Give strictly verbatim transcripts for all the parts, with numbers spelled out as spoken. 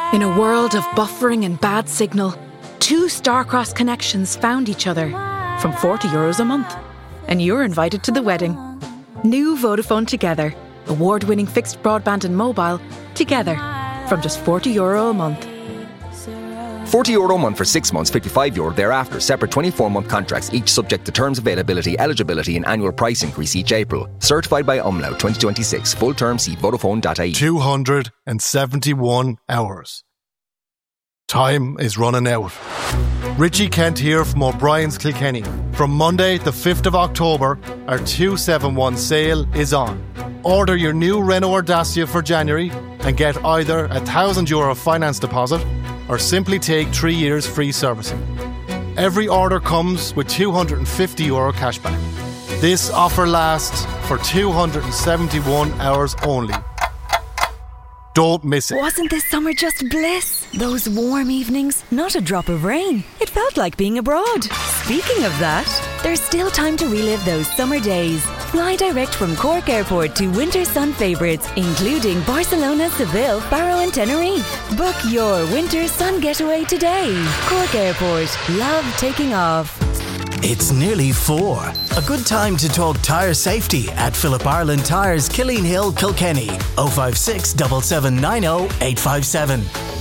In a world of buffering and bad signal, two Starcross connections found each other from forty euros a month. And you're invited to the wedding. New Vodafone Together. Award-winning fixed broadband and mobile together from just forty euro a month. forty euro a month for six months, fifty-five euro thereafter. Separate twenty-four month contracts, each subject to terms, availability, eligibility and annual price increase each April. Certified by Umlaut twenty twenty-six. Full term, see Vodafone dot I E. two hundred seventy-one hours. Time is running out. Richie Kent here from O'Brien's Kilkenny. From Monday the fifth of October, our two seventy-one sale is on. Order your new Renault Dacia for January and get either a one thousand euro finance deposit or simply take three years free servicing. Every order comes with two hundred fifty euro cashback. This offer lasts for two hundred seventy-one hours only. Don't miss it. Wasn't this summer just bliss? Those warm evenings, not a drop of rain. It felt like being abroad. Speaking of that, there's still time to relive those summer days. Fly direct from Cork Airport to winter sun favourites, including Barcelona, Seville, Faro and Tenerife. Book your winter sun getaway today. Cork Airport. Love taking off. It's nearly four. A good time to talk tyre safety at Philip Ireland Tyres, Killeen Hill, Kilkenny. oh five six, seven seven nine oh, eight five seven.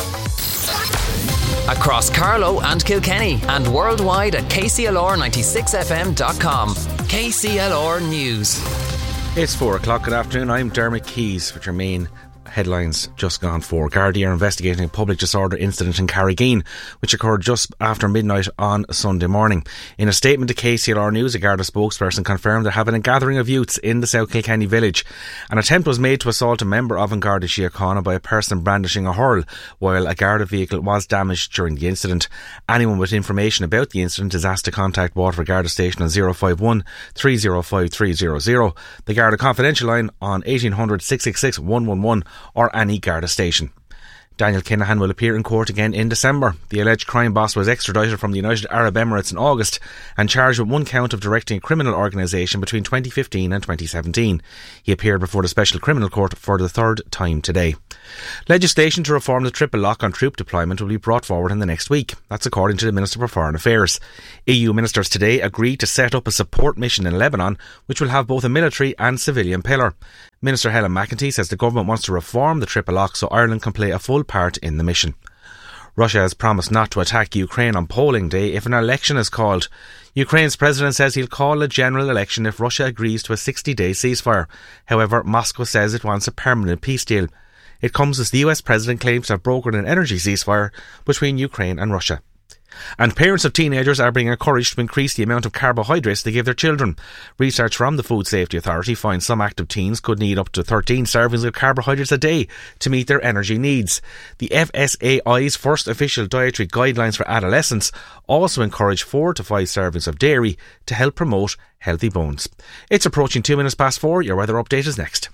Across Carlow and Kilkenny and worldwide at K C L R ninety-six F M dot com. K C L R News. It's four o'clock. Good afternoon. I'm Dermot Keys with your main headlines just gone for. Gardaí are investigating a public disorder incident in Carrigean, which occurred just after midnight on Sunday morning. In a statement to K C L R News, a Garda spokesperson confirmed they're having a gathering of youths in the South Kilkenny village. An attempt was made to assault a member of An Garda Síochána by a person brandishing a hurl, while a Garda vehicle was damaged during the incident. Anyone with information about the incident is asked to contact Waterford Garda Station on zero five one, three zero five, three zero zero, the Garda confidential line on eighteen hundred, six six six, one one one, or any Garda station. Daniel Kinahan will appear in court again in December. The alleged crime boss was extradited from the United Arab Emirates in August and charged with one count of directing a criminal organisation between twenty fifteen and twenty seventeen. He appeared before the Special Criminal Court for the third time today. Legislation to reform the triple lock on troop deployment will be brought forward in the next week. That's according to the Minister for Foreign Affairs. E U ministers today agreed to set up a support mission in Lebanon, which will have both a military and civilian pillar. Minister Helen McEntee says the government wants to reform the triple lock so Ireland can play a full part in the mission. Russia has promised not to attack Ukraine on polling day if an election is called. Ukraine's president says he'll call a general election if Russia agrees to a sixty-day ceasefire. However, Moscow says it wants a permanent peace deal. It comes as the U S president claims to have brokered an energy ceasefire between Ukraine and Russia. And parents of teenagers are being encouraged to increase the amount of carbohydrates they give their children. Research from the Food Safety Authority finds some active teens could need up to thirteen servings of carbohydrates a day to meet their energy needs. The F S A I's first official dietary guidelines for adolescents also encourage four to five servings of dairy to help promote healthy bones. It's approaching two minutes past four. Your weather update is next.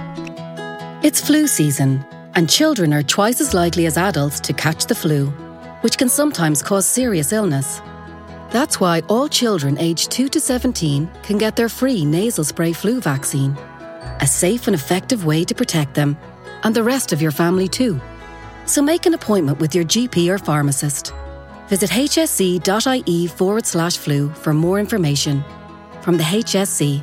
It's flu season, and children are twice as likely as adults to catch the flu, which can sometimes cause serious illness. That's why all children aged two to seventeen can get their free nasal spray flu vaccine. A safe and effective way to protect them, and the rest of your family too. So make an appointment with your G P or pharmacist. Visit hsc.ie forward slash flu for more information. From the H S C.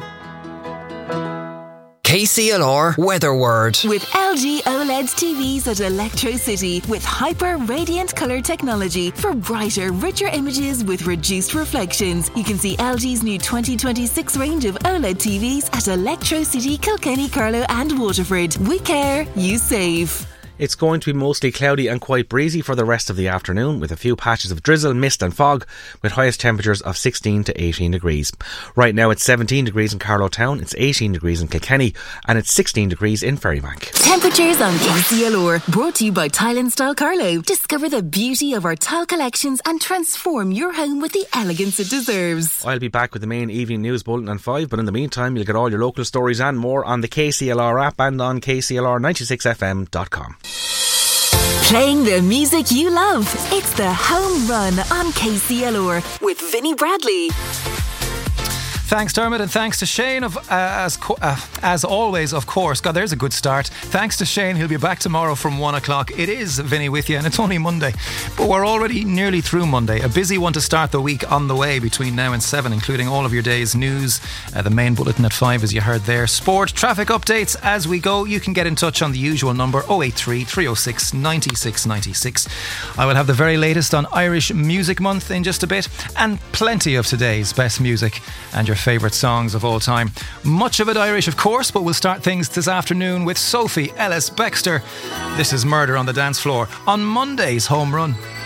K C L R Weather Word. With L G OLED T Vs at Electro City with hyper radiant colour technology for brighter, richer images with reduced reflections. You can see L G's new twenty twenty-six range of OLED T Vs at Electro City, Kilkenny, Carlow and Waterford. We care, you save. It's going to be mostly cloudy and quite breezy for the rest of the afternoon, with a few patches of drizzle, mist and fog, with highest temperatures of sixteen to eighteen degrees. Right now it's seventeen degrees in Carlow Town, it's eighteen degrees in Kilkenny, and it's sixteen degrees in Ferrybank. Temperatures on K C L R, brought to you by Tile and Style Carlow. Discover the beauty of our tile collections and transform your home with the elegance it deserves. I'll be back with the main evening news bulletin on five, but in the meantime you'll get all your local stories and more on the K C L R app and on K C L R ninety-six F M dot com. Playing the music you love. It's the Home Run on K C L R with Vinnie Bradley. Thanks, Dermot, and thanks to Shane, of uh, as co- uh, as always, of course. God, there's a good start. Thanks to Shane. He'll be back tomorrow from one o'clock. It is Vinny with you, and it's only Monday. But we're already nearly through Monday. A busy one to start the week on the way between now and seven, including all of your day's news, uh, the main bulletin at five, as you heard there. Sport, traffic updates as we go. You can get in touch on the usual number, oh eight three, three oh six, nine six nine six. I will have the very latest on Irish Music Month in just a bit, and plenty of today's best music and your favourite songs of all time. Much of it Irish, of course, but we'll start things this afternoon with Sophie Ellis-Bextor. This is Murder on the Dance Floor on Monday's Home Run.